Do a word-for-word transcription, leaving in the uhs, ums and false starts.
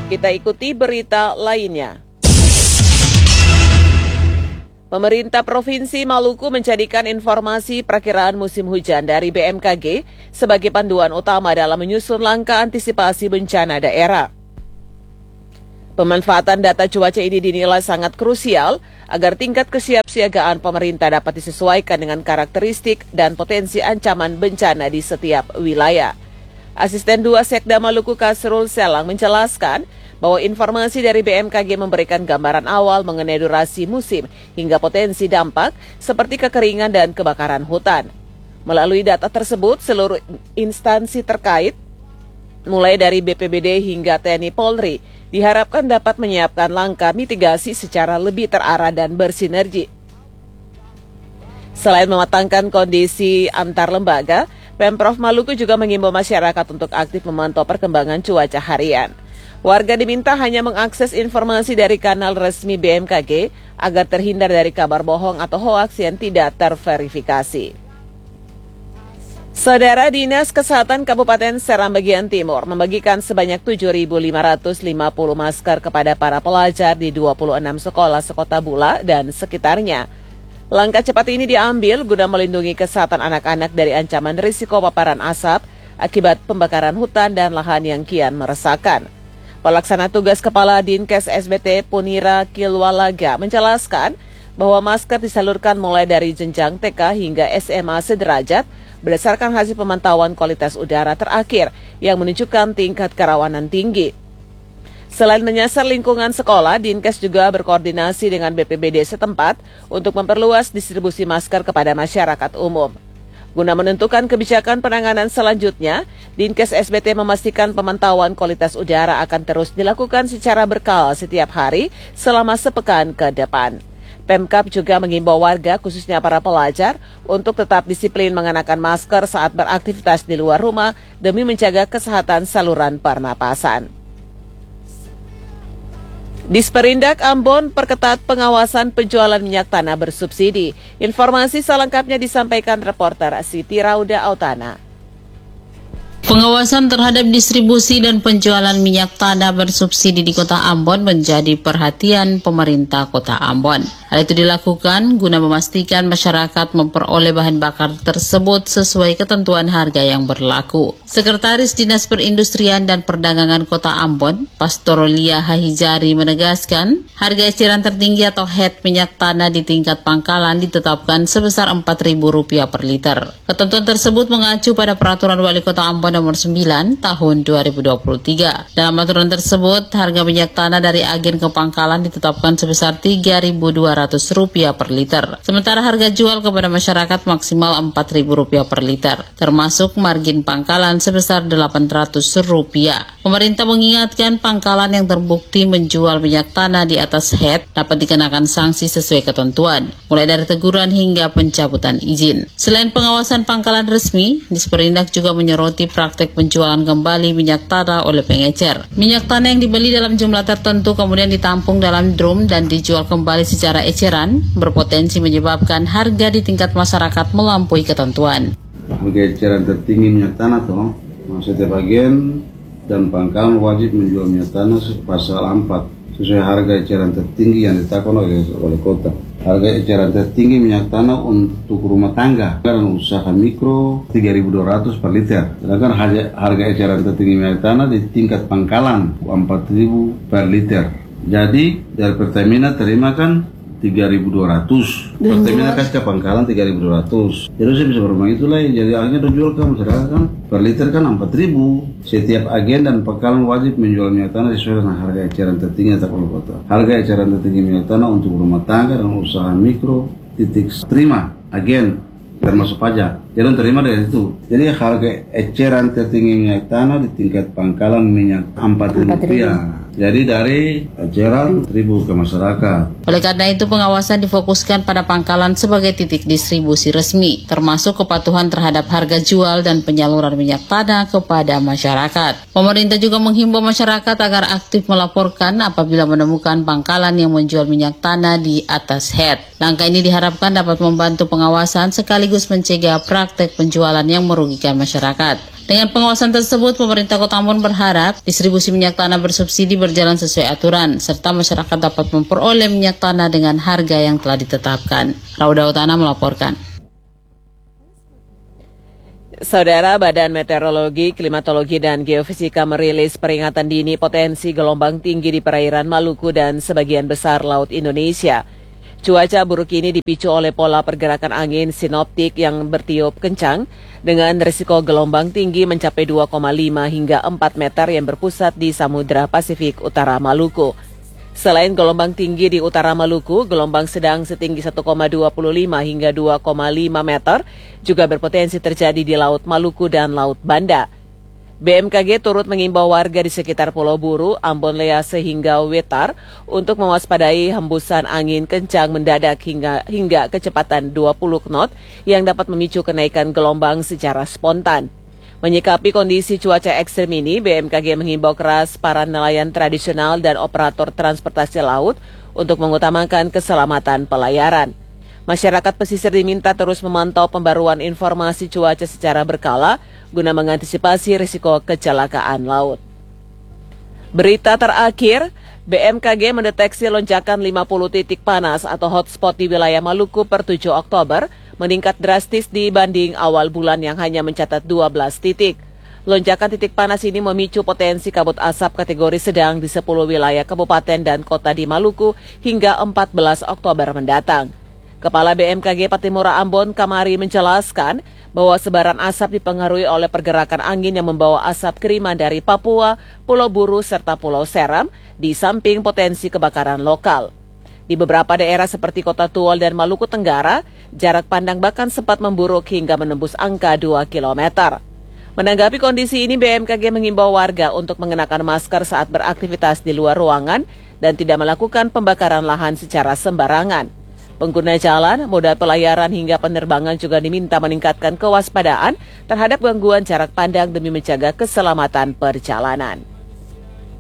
Kita ikuti berita lainnya. Pemerintah Provinsi Maluku menjadikan informasi perakiraan musim hujan dari B M K G sebagai panduan utama dalam menyusun langkah antisipasi bencana daerah. Pemanfaatan data cuaca ini dinilai sangat krusial agar tingkat kesiapsiagaan pemerintah dapat disesuaikan dengan karakteristik dan potensi ancaman bencana di setiap wilayah. Asisten dua Sekda Maluku Kasrul Selang menjelaskan bahwa informasi dari B M K G memberikan gambaran awal mengenai durasi musim hingga potensi dampak seperti kekeringan dan kebakaran hutan. Melalui data tersebut, seluruh instansi terkait, mulai dari B P B D hingga T N I Polri, diharapkan dapat menyiapkan langkah mitigasi secara lebih terarah dan bersinergi. Selain mematangkan kondisi antar lembaga, Pemprov Maluku juga mengimbau masyarakat untuk aktif memantau perkembangan cuaca harian. Warga diminta hanya mengakses informasi dari kanal resmi B M K G agar terhindar dari kabar bohong atau hoaks yang tidak terverifikasi. Saudara, Dinas Kesehatan Kabupaten Seram bagian Timur membagikan sebanyak tujuh ribu lima ratus lima puluh masker kepada para pelajar di dua puluh enam sekolah sekota Bula dan sekitarnya. Langkah cepat ini diambil guna melindungi kesehatan anak-anak dari ancaman risiko paparan asap akibat pembakaran hutan dan lahan yang kian meresahkan. Pelaksana tugas Kepala Dinkes S B T Punira Kilwalaga menjelaskan bahwa masker disalurkan mulai dari jenjang T K hingga S M A sederajat berdasarkan hasil pemantauan kualitas udara terakhir yang menunjukkan tingkat kerawanan tinggi. Selain menyasar lingkungan sekolah, Dinkes juga berkoordinasi dengan B P B D setempat untuk memperluas distribusi masker kepada masyarakat umum. Guna menentukan kebijakan penanganan selanjutnya, Dinkes S B T memastikan pemantauan kualitas udara akan terus dilakukan secara berkala setiap hari selama sepekan ke depan. Pemkab juga mengimbau warga, khususnya para pelajar, untuk tetap disiplin mengenakan masker saat beraktivitas di luar rumah demi menjaga kesehatan saluran pernapasan. Disperindak Ambon perketat pengawasan penjualan minyak tanah bersubsidi. Informasi selengkapnya disampaikan reporter Siti Rauda Autana. Pengawasan terhadap distribusi dan penjualan minyak tanah bersubsidi di Kota Ambon menjadi perhatian pemerintah Kota Ambon. Hal itu dilakukan guna memastikan masyarakat memperoleh bahan bakar tersebut sesuai ketentuan harga yang berlaku. Sekretaris Dinas Perindustrian dan Perdagangan Kota Ambon, Pastor Lia Hahijari menegaskan, harga eceran tertinggi atau H E T minyak tanah di tingkat pangkalan ditetapkan sebesar empat ribu rupiah per liter. Ketentuan tersebut mengacu pada Peraturan Wali Kota Ambon nomor sembilan tahun dua ribu dua puluh tiga. Dalam aturan tersebut, harga minyak tanah dari agen ke pangkalan ditetapkan sebesar tiga ribu dua ratus rupiah per liter. Sementara harga jual kepada masyarakat maksimal empat ribu rupiah per liter, termasuk margin pangkalan sebesar delapan ratus rupiah. Pemerintah mengingatkan pangkalan yang terbukti menjual minyak tanah di atas H E T dapat dikenakan sanksi sesuai ketentuan, mulai dari teguran hingga pencabutan izin. Selain pengawasan pangkalan resmi, Disperindak juga menyoroti praktek penjualan kembali minyak tanah oleh pengecer. Minyak tanah yang dibeli dalam jumlah tertentu kemudian ditampung dalam drum dan dijual kembali secara eceran berpotensi menyebabkan harga di tingkat masyarakat melampaui ketentuan. Harga eceran tertinggi minyak tanah toh, maksudnya bagian dan pangkalan wajib menjual minyak tanah pasal empat sesuai harga eceran tertinggi yang ditetapkan oleh, oleh kota. Harga eceran tertinggi minyak tanah untuk rumah tangga dan usaha mikro tiga ribu dua ratus per liter. Sedangkan harga, harga eceran tertinggi minyak tanah di tingkat pangkalan empat ribu per liter. Jadi dari Pertamina terima kan tiga ribu dua ratus. Pertamina kasih ke pangkalan tiga ribu dua ratus. Jadi saya bisa bermain itulah. Jadi akhirnya dijual ke masyarakat kan per liter kan empat ribu. Setiap agen dan pangkalan wajib menjual minyak tanah sesuai dengan harga eceran tertinggi atau kota. Harga eceran tertinggi minyak tanah untuk rumah tangga dan usaha mikro titik terima agen termasuk pajak. Jadi terima dari itu. Jadi harga eceran tertinggi minyak tanah di tingkat pangkalan minyak empat ribu rupiah. Jadi dari eceran ribu ke masyarakat. Oleh karena itu pengawasan difokuskan pada pangkalan sebagai titik distribusi resmi, termasuk kepatuhan terhadap harga jual dan penyaluran minyak tanah kepada masyarakat. Pemerintah juga menghimbau masyarakat agar aktif melaporkan apabila menemukan pangkalan yang menjual minyak tanah di atas H E T. Langkah ini diharapkan dapat membantu pengawasan sekaligus mencegah praktek penjualan yang merugikan masyarakat. Dengan pengawasan tersebut, pemerintah Kota Ambon berharap distribusi minyak tanah bersubsidi berjalan sesuai aturan, serta masyarakat dapat memperoleh minyak tanah dengan harga yang telah ditetapkan. Rauda Utana melaporkan. Saudara, Badan Meteorologi, Klimatologi, dan Geofisika merilis peringatan dini potensi gelombang tinggi di perairan Maluku dan sebagian besar Laut Indonesia. Cuaca buruk ini dipicu oleh pola pergerakan angin sinoptik yang bertiup kencang dengan risiko gelombang tinggi mencapai dua koma lima hingga empat meter yang berpusat di Samudra Pasifik Utara Maluku. Selain gelombang tinggi di utara Maluku, gelombang sedang setinggi satu koma dua lima hingga dua koma lima meter juga berpotensi terjadi di Laut Maluku dan Laut Banda. B M K G turut mengimbau warga di sekitar Pulau Buru, Ambon Lease hingga Wetar untuk mewaspadai hembusan angin kencang mendadak hingga hingga kecepatan dua puluh knot yang dapat memicu kenaikan gelombang secara spontan. Menyikapi kondisi cuaca ekstrem ini, B M K G mengimbau keras para nelayan tradisional dan operator transportasi laut untuk mengutamakan keselamatan pelayaran. Masyarakat pesisir diminta terus memantau pembaruan informasi cuaca secara berkala guna mengantisipasi risiko kecelakaan laut. Berita terakhir, B M K G mendeteksi lonjakan lima puluh titik panas atau hotspot di wilayah Maluku per tujuh Oktober meningkat drastis dibanding awal bulan yang hanya mencatat dua belas titik. Lonjakan titik panas ini memicu potensi kabut asap kategori sedang di sepuluh wilayah kabupaten dan kota di Maluku hingga empat belas Oktober mendatang. Kepala B M K G Patimura Ambon Kamari menjelaskan bahwa sebaran asap dipengaruhi oleh pergerakan angin yang membawa asap kiriman dari Papua, Pulau Buru, serta Pulau Seram, di samping potensi kebakaran lokal. Di beberapa daerah seperti Kota Tuol dan Maluku Tenggara, jarak pandang bahkan sempat memburuk hingga menembus angka dua kilometer. Menanggapi kondisi ini, B M K G mengimbau warga untuk mengenakan masker saat beraktivitas di luar ruangan dan tidak melakukan pembakaran lahan secara sembarangan. Pengguna jalan, moda pelayaran hingga penerbangan juga diminta meningkatkan kewaspadaan terhadap gangguan jarak pandang demi menjaga keselamatan perjalanan.